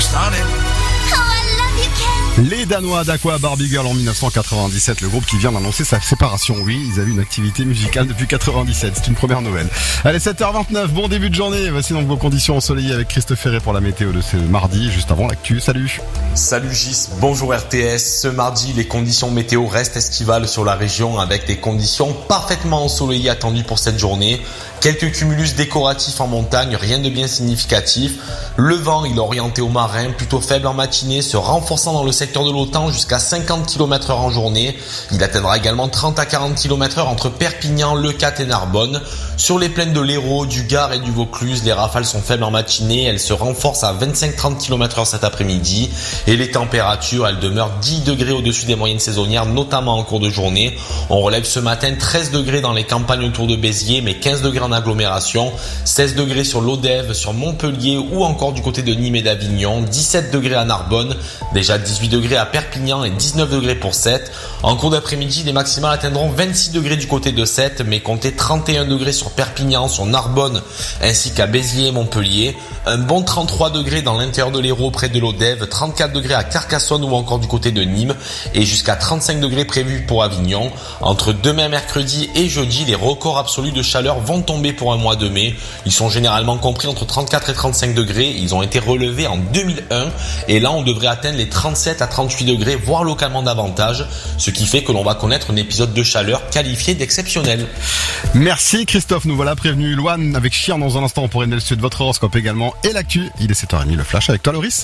Les Danois d'Aqua Barbie Girl en 1997, le groupe qui vient d'annoncer sa séparation. Oui, ils avaient une activité musicale depuis 97, c'est une première nouvelle. Allez, 7h29, bon début de journée. Voici donc vos conditions ensoleillées avec Christophe Ferré pour la météo de ce mardi, juste avant l'actu. Salut. Salut Gis, bonjour RTS. Ce mardi, les conditions météo restent estivales sur la région avec des conditions parfaitement ensoleillées attendues pour cette journée. Quelques cumulus décoratifs en montagne, rien de bien significatif. Le vent, il est orienté au marin, plutôt faible en matinée, se renforçant dans le secteur de l'OTAN jusqu'à 50 km/h en journée. Il atteindra également 30 à 40 km/h entre Perpignan, Leucate et Narbonne. Sur les plaines de l'Hérault, du Gard et du Vaucluse, les rafales sont faibles en matinée. Elles se renforcent à 25-30 km/h cet après-midi. Et les températures, elles demeurent 10 degrés au-dessus des moyennes saisonnières, notamment en cours de journée. On relève ce matin 13 degrés dans les campagnes autour de Béziers, mais 15 degrés en agglomération, 16 degrés sur l'Odève, sur Montpellier ou encore du côté de Nîmes et d'Avignon, 17 degrés à Narbonne, déjà 18 degrés à Perpignan et 19 degrés pour Sète. En cours d'après-midi, les maximales atteindront 26 degrés du côté de Sète, mais comptez 31 degrés sur Perpignan, sur Narbonne, ainsi qu'à Béziers et Montpellier. Un bon 33 degrés dans l'intérieur de l'Hérault près de l'Odève, 34 degrés à Carcassonne ou encore du côté de Nîmes, et jusqu'à 35 degrés prévus pour Avignon. Entre demain, mercredi et jeudi, les records absolus de chaleur vont tomber pour un mois de mai. Ils sont généralement compris entre 34 et 35 degrés. Ils ont été relevés en 2001 et là on devrait atteindre les 37 à 38 degrés, voire localement davantage, ce qui fait que l'on va connaître un épisode de chaleur qualifié d'exceptionnel. Merci Christophe, nous voilà prévenus. Loane avec Chien dans un instant pour énerver votre horoscope également et l'actu. Il est 7h30, le flash avec toi Loris.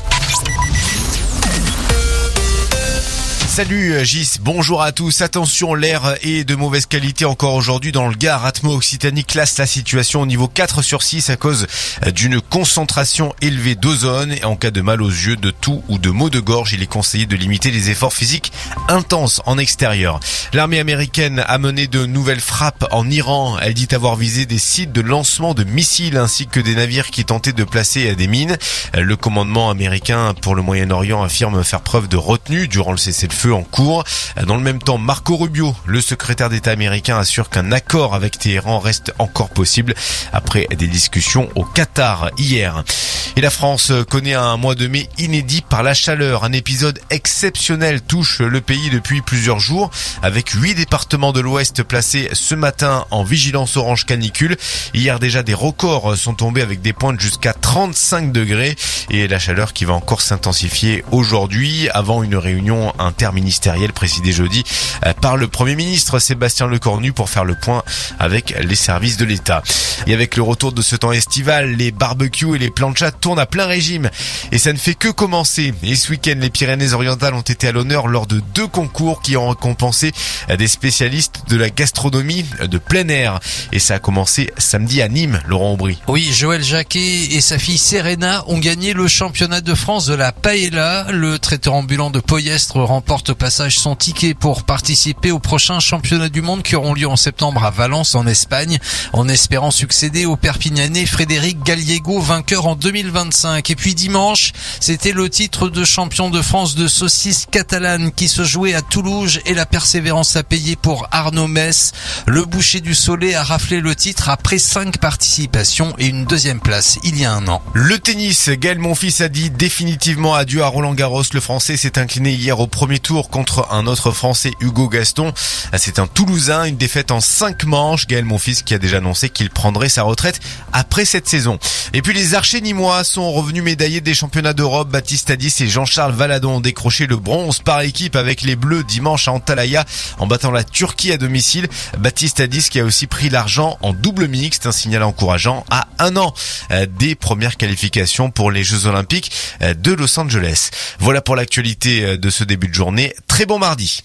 Salut Gis, bonjour à tous. Attention, l'air est de mauvaise qualité encore aujourd'hui dans le Gard. Atmo Occitanie classe la situation au niveau 4 sur 6 à cause d'une concentration élevée d'ozone. Et en cas de mal aux yeux, de toux ou de maux de gorge, il est conseillé de limiter les efforts physiques intenses en extérieur. L'armée américaine a mené de nouvelles frappes en Iran. Elle dit avoir visé des sites de lancement de missiles ainsi que des navires qui tentaient de placer des mines. Le commandement américain pour le Moyen-Orient affirme faire preuve de retenue durant le cessez-le-feu en cours. Dans le même temps, Marco Rubio, le secrétaire d'État américain, assure qu'un accord avec Téhéran reste encore possible après des discussions au Qatar hier. Et la France connaît un mois de mai inédit par la chaleur. Un épisode exceptionnel touche le pays depuis plusieurs jours, avec 8 départements de l'Ouest placés ce matin en vigilance orange canicule. Hier déjà, des records sont tombés avec des pointes jusqu'à 35 degrés et la chaleur qui va encore s'intensifier aujourd'hui avant une réunion interministérielle présidée jeudi par le Premier ministre Sébastien Lecornu pour faire le point avec les services de l'État. Et avec le retour de ce temps estival, les barbecues et les planchas tournent à plein régime. Et ça ne fait que commencer. Et ce week-end, les Pyrénées-Orientales ont été à l'honneur lors de 2 concours qui ont récompensé des spécialistes de la gastronomie de plein air. Et ça a commencé samedi à Nîmes, Laurent Aubry. Oui, Joël Jacquet et sa fille Serena ont gagné le championnat de France de la paella. Le traiteur ambulant de Poyestre remporte au passage son ticket pour participer aux prochains championnats du monde qui auront lieu en septembre à Valence en Espagne, en espérant succéder au Perpignanais Frédéric Gallego, vainqueur en 2025. Et puis dimanche, c'était le titre de champion de France de saucisse catalane qui se jouait à Toulouse et la persévérance a payé pour Arnaud Mess. Le boucher du Soleil a raflé le titre après 5 participations et une 2e place il y a un an. Le tennis, Gaël Monfils a dit définitivement adieu à Roland Garros. Le Français s'est incliné hier au premier tour contre un autre Français, Hugo Gaston. C'est un Toulousain, une défaite en 5 manches. Gaël Monfils qui a déjà annoncé qu'il prendrait sa retraite après cette saison. Et puis les archers nîmois sont revenus médaillés des championnats d'Europe. Baptiste Hadis et Jean-Charles Valadon ont décroché le bronze par équipe avec les Bleus dimanche à Antalya en battant la Turquie à domicile. Baptiste Hadis qui a aussi pris l'argent en double mixte, un signal encourageant à un an des premières qualifications pour les Jeux Olympiques de Los Angeles. Voilà pour l'actualité de ce début de journée. Très bon mardi.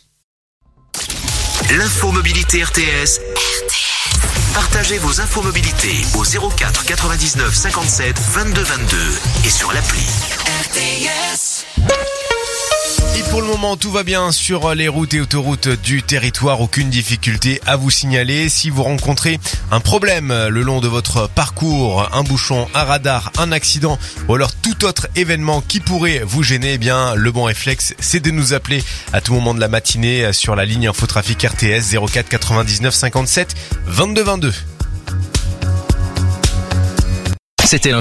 L'infomobilité RTS. Partagez vos infomobilités au 04 99 57 22 22 et sur l'appli RTS. Et pour le moment, tout va bien sur les routes et autoroutes du territoire. Aucune difficulté à vous signaler. Si vous rencontrez un problème le long de votre parcours, un bouchon, un radar, un accident ou alors tout autre événement qui pourrait vous gêner, eh bien, le bon réflexe, c'est de nous appeler à tout moment de la matinée sur la ligne Infotrafic RTS 04 99 57 22 22. C'était